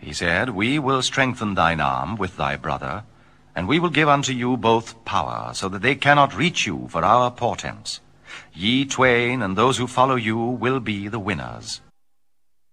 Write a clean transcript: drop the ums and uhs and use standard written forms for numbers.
He said, We will strengthen thine arm with thy brother, and we will give unto you both power, so that they cannot reach you for our portents. Ye twain and those who follow you will be the winners.